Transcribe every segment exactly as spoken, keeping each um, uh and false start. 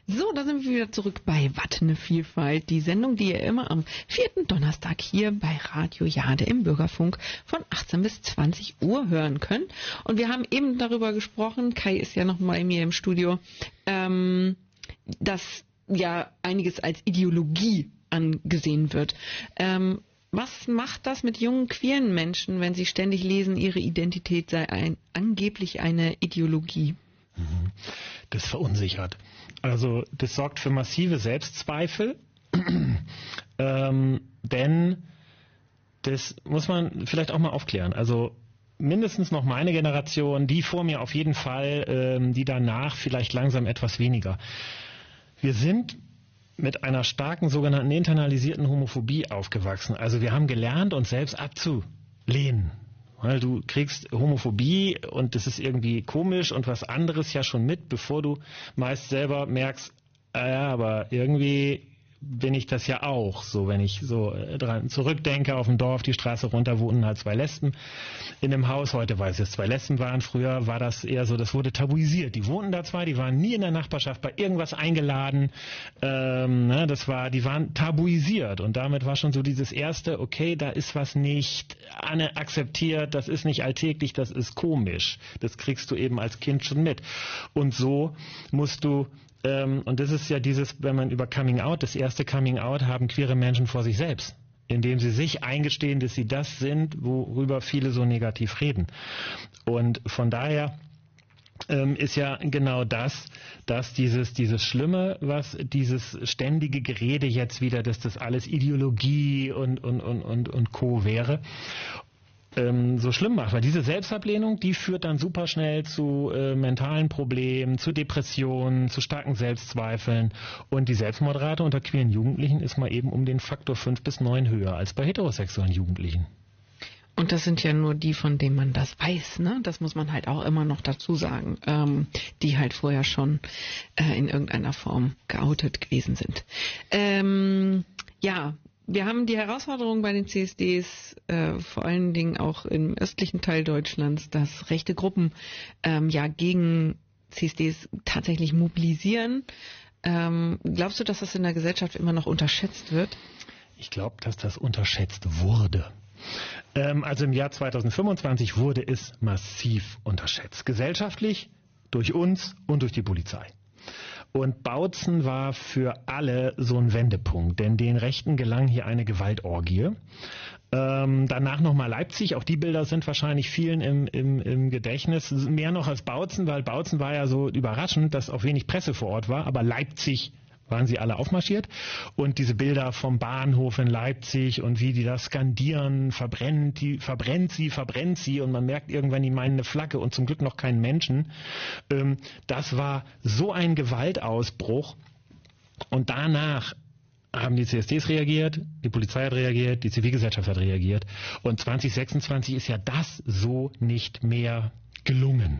So, da sind wir wieder zurück bei Wat ne Vielfalt, die Sendung, die ihr immer am vierten Donnerstag hier bei Radio Jade im Bürgerfunk von achtzehn bis zwanzig Uhr hören könnt. Und wir haben eben darüber gesprochen, Kai ist ja noch mal bei mir im Studio, ähm, dass ja einiges als Ideologie angesehen wird. Ähm, was macht das mit jungen queeren Menschen, wenn sie ständig lesen, ihre Identität sei ein, angeblich eine Ideologie? Das verunsichert. Also das sorgt für massive Selbstzweifel, ähm, denn das muss man vielleicht auch mal aufklären. Also mindestens noch meine Generation, die vor mir auf jeden Fall, ähm, die danach vielleicht langsam etwas weniger. Wir sind mit einer starken sogenannten internalisierten Homophobie aufgewachsen. Also wir haben gelernt, uns selbst abzulehnen. Weil du kriegst Homophobie und das ist irgendwie komisch und was anderes ja schon mit, bevor du meist selber merkst, äh, ja, aber irgendwie bin ich das ja auch. So, wenn ich so dran zurückdenke, auf dem Dorf, die Straße runter wohnen halt zwei Lesben in einem Haus. Heute weiß ich, dass zwei Lesben waren. Früher war das eher so, das wurde tabuisiert. Die wohnten da zwar, die waren nie in der Nachbarschaft bei irgendwas eingeladen. Ähm, ne, das war, die waren tabuisiert und damit war schon so dieses erste, okay, da ist was nicht akzeptiert, das ist nicht alltäglich, das ist komisch. Das kriegst du eben als Kind schon mit. Und so musst du und das ist ja dieses, wenn man über Coming Out, das erste Coming Out haben queere Menschen vor sich selbst, indem sie sich eingestehen, dass sie das sind, worüber viele so negativ reden. Und von daher ähm, ist ja genau das, dass dieses, dieses Schlimme, was dieses ständige Gerede jetzt wieder, dass das alles Ideologie und, und, und, und, und Co. wäre, so schlimm macht, weil diese Selbstablehnung, die führt dann super schnell zu äh, mentalen Problemen, zu Depressionen, zu starken Selbstzweifeln und die Selbstmordrate unter queeren Jugendlichen ist mal eben um den Faktor fünf bis neun höher als bei heterosexuellen Jugendlichen. Und das sind ja nur die, von denen man das weiß, ne? Das muss man halt auch immer noch dazu sagen, ähm, die halt vorher schon äh, in irgendeiner Form geoutet gewesen sind. Ähm, ja, wir haben die Herausforderung bei den C S Ds, äh, vor allen Dingen auch im östlichen Teil Deutschlands, dass rechte Gruppen ähm, ja gegen C S Ds tatsächlich mobilisieren. Ähm, glaubst du, dass das in der Gesellschaft immer noch unterschätzt wird? Ich glaube, dass das unterschätzt wurde. Ähm, also im Jahr zweitausendfünfundzwanzig wurde es massiv unterschätzt. Gesellschaftlich, durch uns und durch die Polizei. Und Bautzen war für alle so ein Wendepunkt, denn den Rechten gelang hier eine Gewaltorgie. Ähm, danach nochmal Leipzig, auch die Bilder sind wahrscheinlich vielen im, im, im Gedächtnis, mehr noch als Bautzen, weil Bautzen war ja so überraschend, dass auch wenig Presse vor Ort war, aber Leipzig waren sie alle aufmarschiert und diese Bilder vom Bahnhof in Leipzig und wie die da skandieren, verbrennt, die, verbrennt sie, verbrennt sie und man merkt irgendwann, die meinen eine Flagge und zum Glück noch keinen Menschen. Ähm, das war so ein Gewaltausbruch und danach haben die C S Ds reagiert, die Polizei hat reagiert, die Zivilgesellschaft hat reagiert und zwanzig sechsundzwanzig ist ja das so nicht mehr gelungen.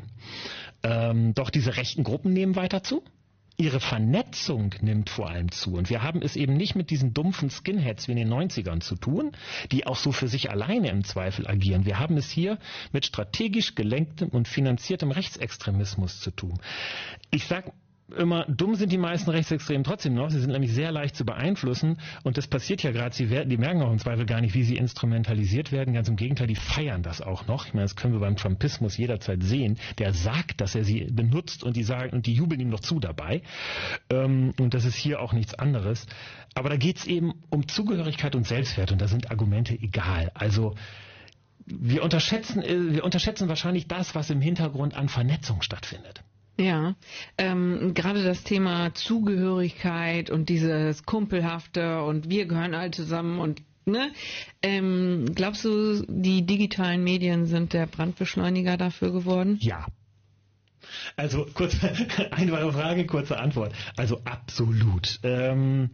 Ähm, doch diese rechten Gruppen nehmen weiter zu. Ihre Vernetzung nimmt vor allem zu. Und wir haben es eben nicht mit diesen dumpfen Skinheads wie in den neunzigern zu tun, die auch so für sich alleine im Zweifel agieren. Wir haben es hier mit strategisch gelenktem und finanziertem Rechtsextremismus zu tun. Ich sag immer, dumm sind die meisten Rechtsextremen trotzdem noch. Sie sind nämlich sehr leicht zu beeinflussen und das passiert ja gerade. Sie werden, die merken auch im Zweifel gar nicht, wie sie instrumentalisiert werden. Ganz im Gegenteil, die feiern das auch noch. Ich meine, das können wir beim Trumpismus jederzeit sehen. Der sagt, dass er sie benutzt und die sagen und die jubeln ihm noch zu dabei. Und das ist hier auch nichts anderes. Aber da geht es eben um Zugehörigkeit und Selbstwert und da sind Argumente egal. Also wir unterschätzen, wir unterschätzen wahrscheinlich das, was im Hintergrund an Vernetzung stattfindet. Ja, ähm, gerade das Thema Zugehörigkeit und dieses Kumpelhafte und wir gehören alle zusammen und ne, ähm, glaubst du, die digitalen Medien sind der Brandbeschleuniger dafür geworden? Ja. Also kurz, einfache Frage, kurze Antwort. Also absolut. Ähm,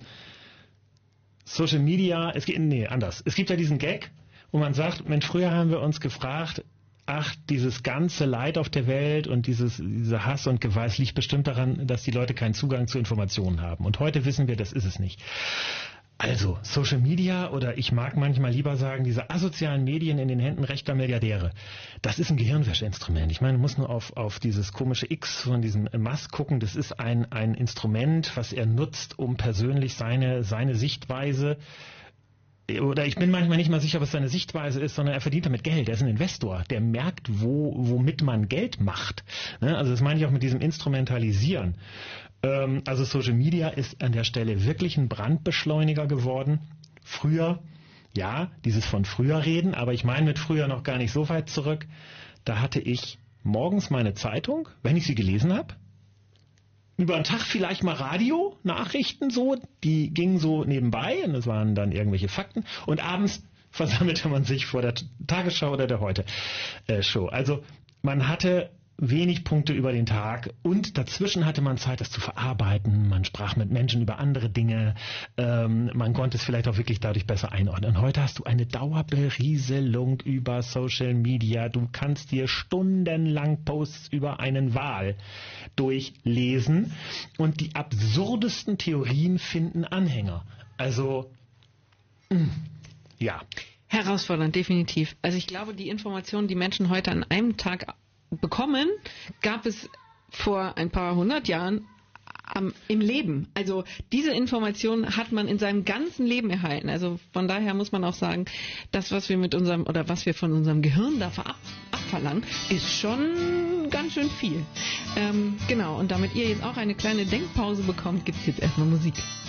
Social Media, es geht, nee, anders. Es gibt ja diesen Gag, wo man sagt, Mensch, früher haben wir uns gefragt, ach, dieses ganze Leid auf der Welt und dieses, dieser Hass und Gewalt liegt bestimmt daran, dass die Leute keinen Zugang zu Informationen haben. Und heute wissen wir, das ist es nicht. Also, Social Media oder ich mag manchmal lieber sagen, diese asozialen Medien in den Händen rechter Milliardäre, das ist ein Gehirnwäscheinstrument. Ich meine, du musst nur auf, auf dieses komische X von diesem Musk gucken. Das ist ein, ein Instrument, was er nutzt, um persönlich seine, seine Sichtweise, oder ich bin manchmal nicht mal sicher, was seine Sichtweise ist, sondern er verdient damit Geld. Er ist ein Investor, der merkt, wo, womit man Geld macht. Also das meine ich auch mit diesem Instrumentalisieren. Also Social Media ist an der Stelle wirklich ein Brandbeschleuniger geworden. Früher, ja, dieses von früher reden, aber ich meine mit früher noch gar nicht so weit zurück. Da hatte ich morgens meine Zeitung, wenn ich sie gelesen habe. Über den Tag vielleicht mal Radio, Nachrichten so, die gingen so nebenbei und das waren dann irgendwelche Fakten. Und abends versammelte man sich vor der Tagesschau oder der Heute-Show. Also man hatte wenig Punkte über den Tag und dazwischen hatte man Zeit, das zu verarbeiten. Man sprach mit Menschen über andere Dinge. Ähm, man konnte es vielleicht auch wirklich dadurch besser einordnen. Und heute hast du eine Dauerberieselung über Social Media. Du kannst dir stundenlang Posts über einen Wal durchlesen und die absurdesten Theorien finden Anhänger. Also, mh, ja. Herausfordernd, definitiv. Also ich glaube, die Informationen, die Menschen heute an einem Tag bekommen, gab es vor ein paar hundert Jahren am, im Leben. Also diese Information hat man in seinem ganzen Leben erhalten. Also von daher muss man auch sagen, das, was wir mit unserem oder was wir von unserem Gehirn da ab, abverlangen, ist schon ganz schön viel. Ähm, genau, und damit ihr jetzt auch eine kleine Denkpause bekommt, gibt es jetzt erstmal Musik.